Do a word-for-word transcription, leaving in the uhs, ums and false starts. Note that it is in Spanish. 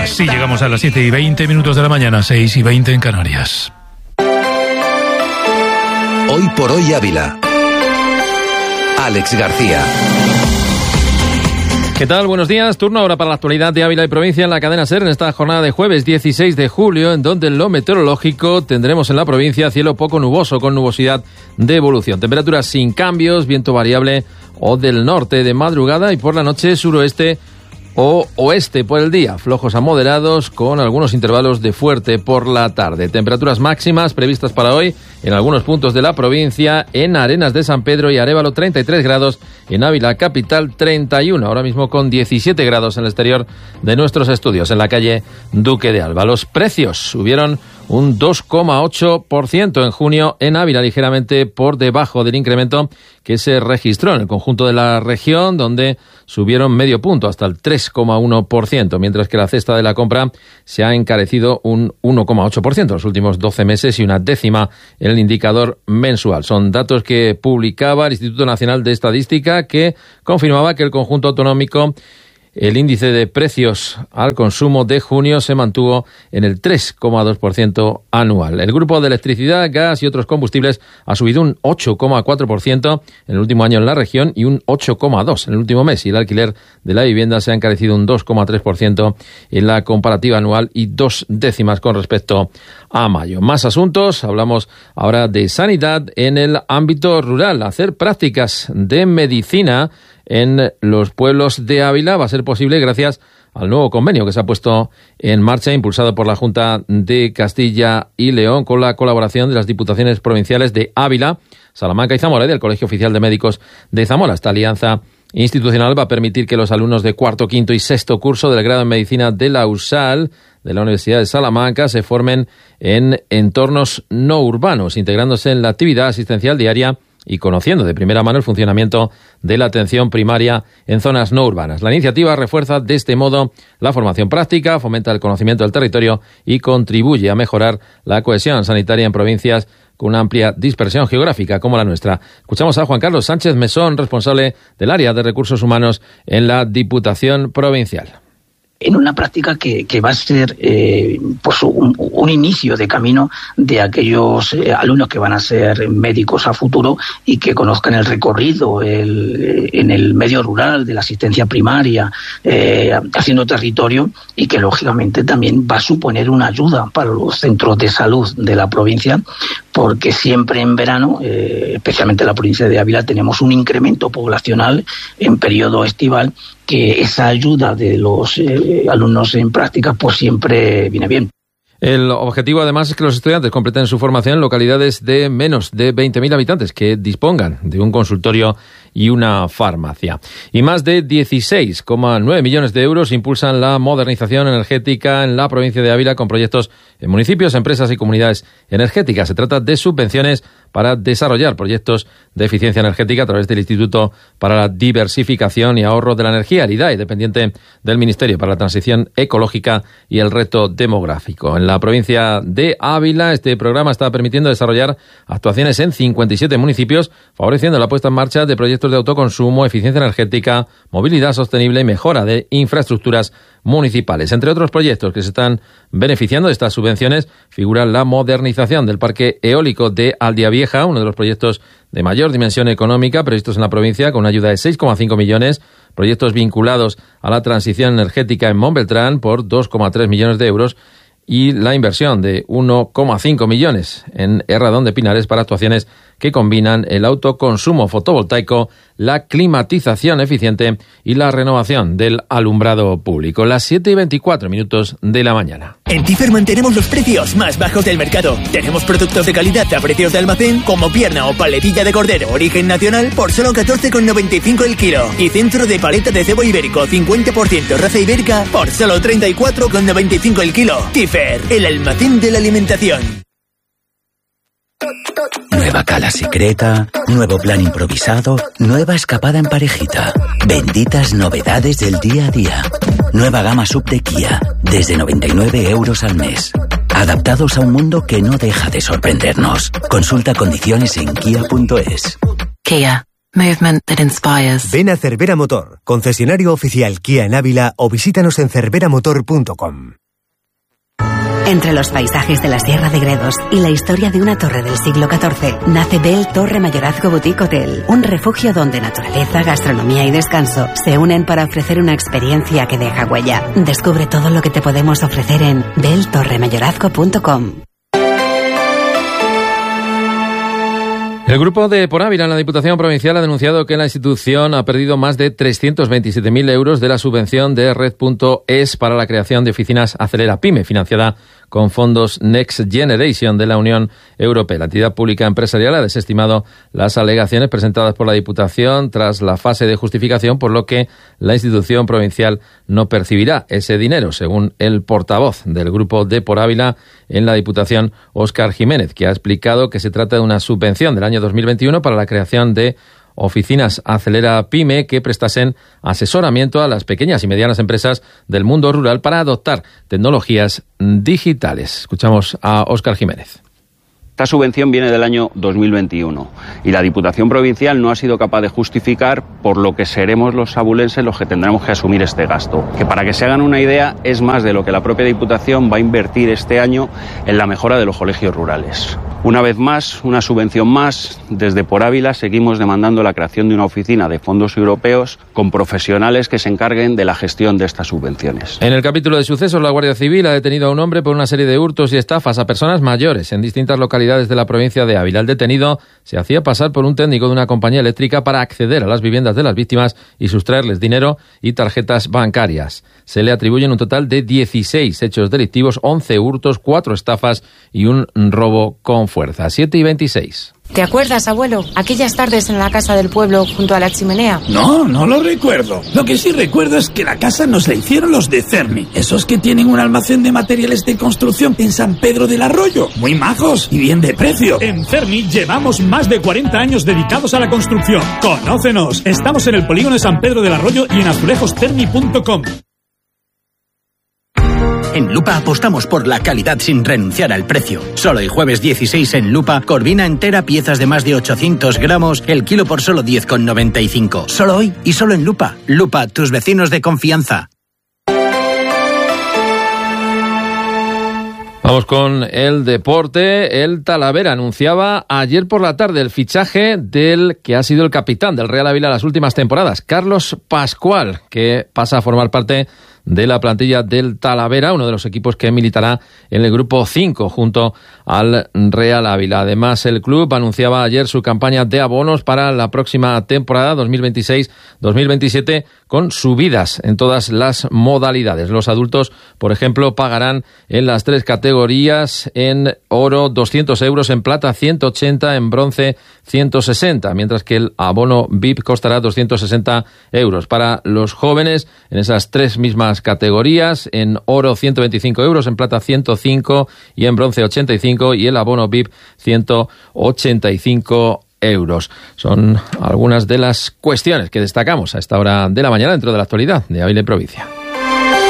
Así llegamos a las siete y veinte minutos de la mañana, seis y veinte en Canarias. Hoy por hoy Ávila. Alex García. ¿Qué tal? Buenos días. Turno ahora para la actualidad de Ávila y provincia en la cadena SER en esta jornada de jueves dieciséis de julio, en donde en lo meteorológico tendremos en la provincia cielo poco nuboso con nubosidad de evolución. Temperaturas sin cambios, viento variable o del norte de madrugada y por la noche suroeste o oeste por el día, flojos a moderados con algunos intervalos de fuerte por la tarde. Temperaturas máximas previstas para hoy en algunos puntos de la provincia, en Arenas de San Pedro y Arévalo treinta y tres grados, en Ávila capital treinta y uno, ahora mismo con diecisiete grados en el exterior de nuestros estudios, en la calle Duque de Alba. Los precios subieron un dos coma ocho por ciento en junio en Ávila, ligeramente por debajo del incremento que se registró en el conjunto de la región, donde subieron medio punto hasta el tres coma uno por ciento, mientras que la cesta de la compra se ha encarecido un uno coma ocho por ciento en los últimos doce meses y una décima en el indicador mensual. Son datos que publicaba el Instituto Nacional de Estadística, que confirmaba que el conjunto autonómico, el índice de precios al consumo de junio se mantuvo en el tres coma dos por ciento anual. El grupo de electricidad, gas y otros combustibles ha subido un ocho coma cuatro por ciento en el último año en la región y un ocho coma dos por ciento en el último mes. Y el alquiler de la vivienda se ha encarecido un dos coma tres por ciento en la comparativa anual y dos décimas con respecto a mayo. Más asuntos. Hablamos ahora de sanidad en el ámbito rural. Hacer prácticas de medicina en los pueblos de Ávila va a ser posible gracias al nuevo convenio que se ha puesto en marcha, impulsado por la Junta de Castilla y León, con la colaboración de las diputaciones provinciales de Ávila, Salamanca y Zamora y del Colegio Oficial de Médicos de Zamora. Esta alianza institucional va a permitir que los alumnos de cuarto, quinto y sexto curso del grado en Medicina de la U S A L de la Universidad de Salamanca se formen en entornos no urbanos, integrándose en la actividad asistencial diaria y conociendo de primera mano el funcionamiento de la atención primaria en zonas no urbanas. La iniciativa refuerza de este modo la formación práctica, fomenta el conocimiento del territorio y contribuye a mejorar la cohesión sanitaria en provincias con una amplia dispersión geográfica como la nuestra. Escuchamos a Juan Carlos Sánchez Mesón, responsable del área de recursos humanos en la Diputación Provincial. En una práctica que, que va a ser eh, pues un, un inicio de camino de aquellos eh, alumnos que van a ser médicos a futuro y que conozcan el recorrido el, en el medio rural de la asistencia primaria, eh, haciendo territorio, y que lógicamente también va a suponer una ayuda para los centros de salud de la provincia, porque siempre en verano, eh, especialmente en la provincia de Ávila, tenemos un incremento poblacional en periodo estival, que esa ayuda de los eh, alumnos en práctica pues siempre viene bien. El objetivo, además, es que los estudiantes completen su formación en localidades de menos de veinte mil habitantes que dispongan de un consultorio y una farmacia. Y más de dieciséis coma nueve millones de euros impulsan la modernización energética en la provincia de Ávila con proyectos en municipios, empresas y comunidades energéticas. Se trata de subvenciones para desarrollar proyectos de eficiencia energética a través del Instituto para la Diversificación y Ahorro de la Energía, el I D A E, dependiente del Ministerio para la Transición Ecológica y el Reto Demográfico. En la provincia de Ávila, este programa está permitiendo desarrollar actuaciones en cincuenta y siete municipios, favoreciendo la puesta en marcha de proyectos de autoconsumo, eficiencia energética, movilidad sostenible y mejora de infraestructuras municipales. Entre otros proyectos que se están beneficiando de estas subvenciones figura la modernización del parque eólico de Aldiavieja, uno de los proyectos de mayor dimensión económica previstos en la provincia, con una ayuda de seis coma cinco millones, proyectos vinculados a la transición energética en Montbeltrán por dos coma tres millones de euros y la inversión de uno coma cinco millones en Herradón de Pinares para actuaciones que combinan el autoconsumo fotovoltaico, la climatización eficiente y la renovación del alumbrado público. Las siete y veinticuatro minutos de la mañana. En Tifer mantenemos los precios más bajos del mercado. Tenemos productos de calidad a precios de almacén, como pierna o paletilla de cordero origen nacional por solo catorce con noventa y cinco el kilo. Y centro de paleta de cebo ibérico cincuenta por ciento raza ibérica por solo treinta y cuatro con noventa y cinco el kilo. Tifer, el almacén de la alimentación. Nueva cala secreta, nuevo plan improvisado, nueva escapada en parejita. Benditas novedades del día a día. Nueva gama sub de Kia, desde noventa y nueve euros al mes. Adaptados a un mundo que no deja de sorprendernos. Consulta condiciones en kia punto es. Kia. Movement that inspires. Ven a Cervera Motor, concesionario oficial Kia en Ávila, o visítanos en cervera motor punto com. Entre los paisajes de la Sierra de Gredos y la historia de una torre del siglo catorce, nace Bell Torre Mayorazgo Boutique Hotel, un refugio donde naturaleza, gastronomía y descanso se unen para ofrecer una experiencia que deja huella. Descubre todo lo que te podemos ofrecer en bell torre mayorazgo punto com. El grupo de Por Ávila en la Diputación Provincial ha denunciado que la institución ha perdido más de trescientos veintisiete mil euros de la subvención de Red punto es para la creación de oficinas Acelera Pyme, financiada con fondos Next Generation de la Unión Europea. La entidad pública empresarial ha desestimado las alegaciones presentadas por la Diputación tras la fase de justificación, por lo que la institución provincial no percibirá ese dinero, según el portavoz del grupo de Por Ávila en la Diputación, Óscar Jiménez, que ha explicado que se trata de una subvención del año dos mil veintiuno para la creación de oficinas Acelera Pyme que prestasen asesoramiento a las pequeñas y medianas empresas del mundo rural para adoptar tecnologías digitales. Escuchamos a Óscar Jiménez. Esta subvención viene del año dos mil veintiuno y la Diputación Provincial no ha sido capaz de justificar, por lo que seremos los abulenses los que tendremos que asumir este gasto, que para que se hagan una idea es más de lo que la propia Diputación va a invertir este año en la mejora de los colegios rurales. Una vez más, una subvención más, desde Por Ávila seguimos demandando la creación de una oficina de fondos europeos con profesionales que se encarguen de la gestión de estas subvenciones. En el capítulo de sucesos, la Guardia Civil ha detenido a un hombre por una serie de hurtos y estafas a personas mayores en distintas localidades de la provincia de Ávila. El detenido se hacía pasar por un técnico de una compañía eléctrica para acceder a las viviendas de las víctimas y sustraerles dinero y tarjetas bancarias. Se le atribuyen un total de dieciséis hechos delictivos, once hurtos, cuatro estafas y un robo con fuerza. siete y veintiséis. ¿Te acuerdas, abuelo? Aquellas tardes en la casa del pueblo junto a la chimenea. No, no lo recuerdo. Lo que sí recuerdo es que la casa nos la hicieron los de Cermi. Esos que tienen un almacén de materiales de construcción en San Pedro del Arroyo. Muy majos y bien de precio. En Cermi llevamos más de cuarenta años dedicados a la construcción. ¡Conócenos! Estamos en el polígono de San Pedro del Arroyo y en azulejos cermi punto com. En Lupa apostamos por la calidad sin renunciar al precio. Solo el jueves dieciséis en Lupa, corvina entera, piezas de más de ochocientos gramos, el kilo por solo diez con noventa y cinco. Solo hoy y solo en Lupa. Lupa, tus vecinos de confianza. Vamos con el deporte. El Talavera anunciaba ayer por la tarde el fichaje del que ha sido el capitán del Real Ávila las últimas temporadas, Carlos Pascual, que pasa a formar parte de la plantilla del Talavera, uno de los equipos que militará en el grupo cinco junto al Real Ávila. Además, el club anunciaba ayer su campaña de abonos para la próxima temporada dos mil veintiséis dos mil veintisiete con subidas en todas las modalidades. Los adultos, por ejemplo, pagarán en las tres categorías: en oro doscientos euros, en plata ciento ochenta, en bronce ciento sesenta, mientras que el abono V I P costará doscientos sesenta euros. Para los jóvenes, en esas tres mismas categorías, en oro ciento veinticinco euros, en plata ciento cinco y en bronce ochenta y cinco, y el abono V I P ciento ochenta y cinco euros. Son algunas de las cuestiones que destacamos a esta hora de la mañana dentro de la actualidad de Ávila y provincia.